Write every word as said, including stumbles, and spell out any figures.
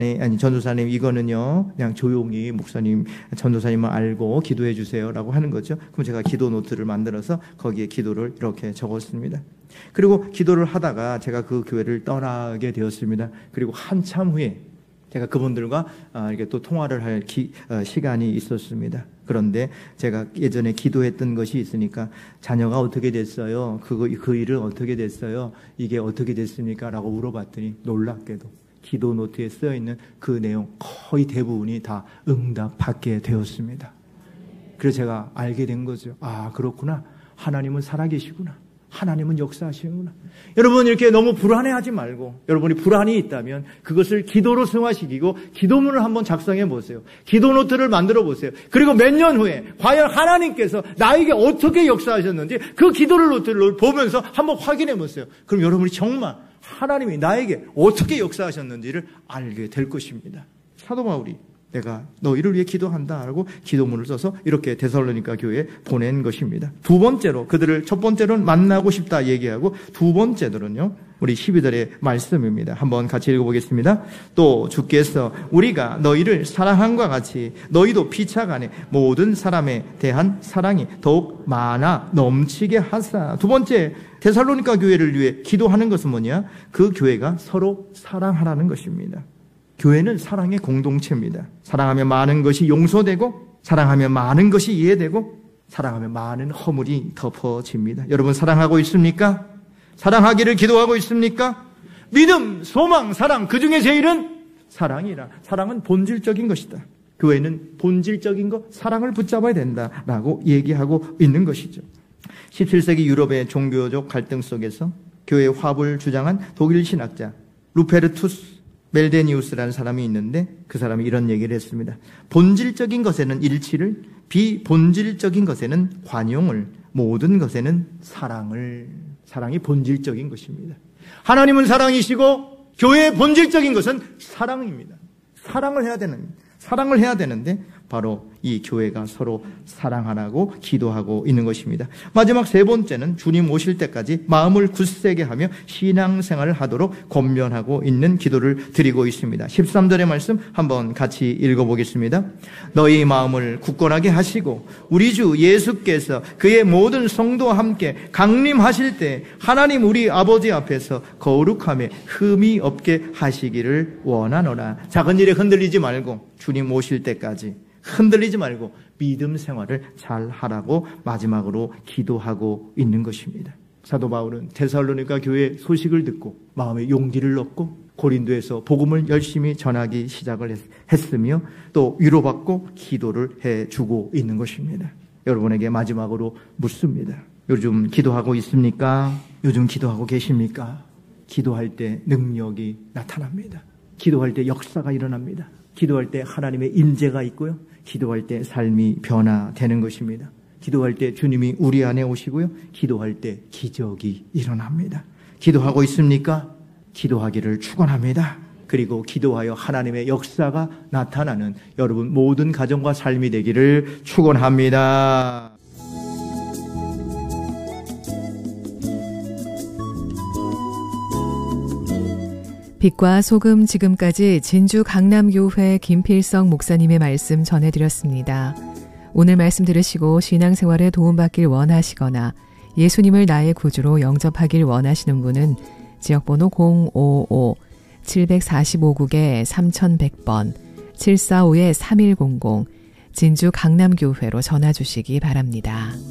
네, 아니 전도사님 이거는요 그냥 조용히 목사님 전도사님은 알고 기도해 주세요라고 하는 거죠. 그럼 제가 기도 노트를 만들어서 거기에 기도를 이렇게 적었습니다. 그리고 기도를 하다가 제가 그 교회를 떠나게 되었습니다. 그리고 한참 후에 제가 그분들과 이렇게 또 통화를 할 기, 어, 시간이 있었습니다. 그런데 제가 예전에 기도했던 것이 있으니까 자녀가 어떻게 됐어요? 그거 그 일은 어떻게 됐어요? 이게 어떻게 됐습니까? 라고 물어봤더니 놀랍게도 기도 노트에 쓰여 있는 그 내용 거의 대부분이 다 응답받게 되었습니다. 그래서 제가 알게 된 거죠. 아, 그렇구나. 하나님은 살아계시구나. 하나님은 역사하시는구나. 여러분 이렇게 너무 불안해하지 말고 여러분이 불안이 있다면 그것을 기도로 승화시키고 기도문을 한번 작성해 보세요. 기도 노트를 만들어 보세요. 그리고 몇 년 후에 과연 하나님께서 나에게 어떻게 역사하셨는지 그 기도를 노트를 보면서 한번 확인해 보세요. 그럼 여러분이 정말 하나님이 나에게 어떻게 역사하셨는지를 알게 될 것입니다. 사도 바울이 내가 너희를 위해 기도한다 하고 기도문을 써서 이렇게 데살로니가 교회에 보낸 것입니다. 두 번째로 그들을 첫 번째로는 만나고 싶다 얘기하고 두 번째로는요 우리 십이 절의 말씀입니다. 한번 같이 읽어보겠습니다. 또 주께서 우리가 너희를 사랑함과 같이 너희도 피차간에 모든 사람에 대한 사랑이 더욱 많아 넘치게 하사. 두 번째 데살로니가 교회를 위해 기도하는 것은 뭐냐? 그 교회가 서로 사랑하라는 것입니다. 교회는 사랑의 공동체입니다. 사랑하면 많은 것이 용서되고 사랑하면 많은 것이 이해되고 사랑하면 많은 허물이 덮어집니다. 여러분 사랑하고 있습니까? 사랑하기를 기도하고 있습니까? 믿음, 소망, 사랑 그 중에 제일은 사랑이라. 사랑은 본질적인 것이다. 교회는 본질적인 것 사랑을 붙잡아야 된다라고 얘기하고 있는 것이죠. 십칠 세기 유럽의 종교적 갈등 속에서 교회의 화합을 주장한 독일 신학자 루페르투스 멜데니우스라는 사람이 있는데 그 사람이 이런 얘기를 했습니다. 본질적인 것에는 일치를, 비본질적인 것에는 관용을, 모든 것에는 사랑을. 사랑이 본질적인 것입니다. 하나님은 사랑이시고 교회의 본질적인 것은 사랑입니다. 사랑을 해야 되는, 사랑을 해야 되는데 바로 이 교회가 서로 사랑하라고 기도하고 있는 것입니다. 마지막 세 번째는 주님 오실 때까지 마음을 굳세게 하며 신앙생활을 하도록 권면하고 있는 기도를 드리고 있습니다. 십삼 절의 말씀 한번 같이 읽어보겠습니다. 너희 마음을 굳건하게 하시고 우리 주 예수께서 그의 모든 성도와 함께 강림하실 때 하나님 우리 아버지 앞에서 거룩함에 흠이 없게 하시기를 원하노라. 작은 일에 흔들리지 말고 주님 오실 때까지 흔들리지 말고 믿음 생활을 잘 하라고 마지막으로 기도하고 있는 것입니다. 사도 바울은 데살로니가 교회 소식을 듣고 마음에 용기를 얻고 고린도에서 복음을 열심히 전하기 시작을 했으며 또 위로받고 기도를 해주고 있는 것입니다. 여러분에게 마지막으로 묻습니다. 요즘 기도하고 있습니까? 요즘 기도하고 계십니까? 기도할 때 능력이 나타납니다. 기도할 때 역사가 일어납니다. 기도할 때 하나님의 임재가 있고요. 기도할 때 삶이 변화되는 것입니다. 기도할 때 주님이 우리 안에 오시고요. 기도할 때 기적이 일어납니다. 기도하고 있습니까? 기도하기를 축원합니다. 그리고 기도하여 하나님의 역사가 나타나는 여러분 모든 가정과 삶이 되기를 축원합니다. 빛과 소금 지금까지 진주 강남교회 김필성 목사님의 말씀 전해드렸습니다. 오늘 말씀 들으시고 신앙생활에 도움받길 원하시거나 예수님을 나의 구주로 영접하길 원하시는 분은 지역번호 공오오 칠사오 국에 삼천백 번 칠사오 삼일공공 진주 강남교회로 전화주시기 바랍니다.